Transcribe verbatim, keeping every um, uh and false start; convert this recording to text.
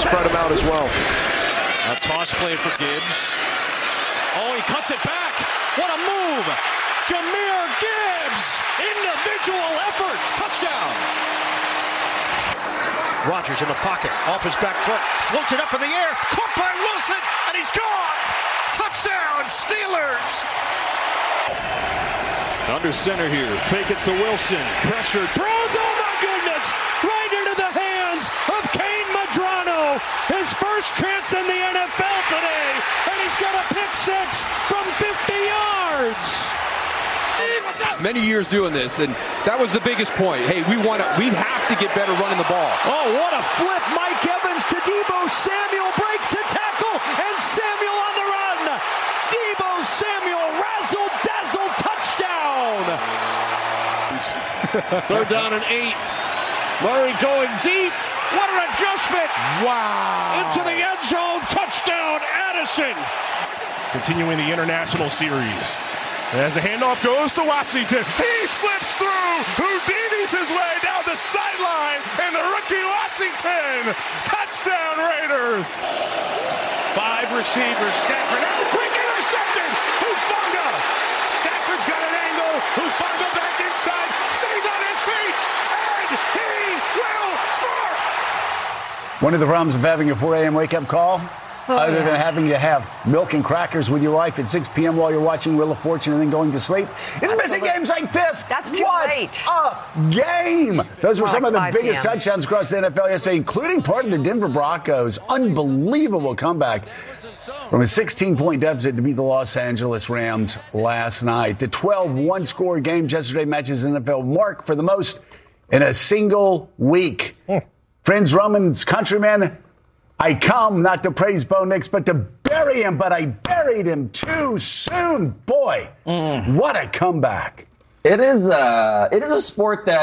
spread them out as well. A toss play for Gibbs. Oh, he cuts it back. What a move. Jahmyr Gibbs. Individual effort. Touchdown. Rodgers in the pocket. Off his back foot. Floats it up in the air. Caught by Wilson. And he's gone. Touchdown, Steelers. Under center here. Fake it to Wilson. Pressure. Throws. Oh, my goodness. Right into the hands of Kane Medrano. His first chance in the N F L today. And he's got a pick six from fifty yards. Many years doing this, and that was the biggest point. Hey, we want to, we have to get better running the ball. Oh, what a flip. Mike Evans to Deebo Samuel. Breaks a tackle. And Samuel on the run. Deebo Samuel. Razzle dazzle touchdown. Third down and eight. Murray going deep. What an adjustment. Wow. Into the end zone. Touchdown, Addison. Continuing the international series. As the handoff goes to Washington. He slips through. Houdini's his way down the sideline. And the rookie Washington. Touchdown, Raiders. Five receivers. Stafford. Oh, quick intercepted. Hufanga. Stafford's got an angle. Hufanga back inside. Stays on his feet. And he will score. One of the problems of having a four a.m. wake-up call, oh, other yeah. than having to have milk and crackers with your wife at six p.m. while you're watching Wheel of Fortune and then going to sleep, is missing games like this. That's too what late. a game. Those were More some like of the biggest p m touchdowns across the N F L yesterday, including part of the Denver Broncos' unbelievable comeback from a sixteen-point deficit to beat the Los Angeles Rams last night. The twelve one-score game yesterday matches N F L mark for the most in a single week. Hmm. Friends, Romans, countrymen, I come not to praise Bo Nix, but to bury him, but I buried him too soon. Boy, mm. what a comeback. It is, uh, it is a sport that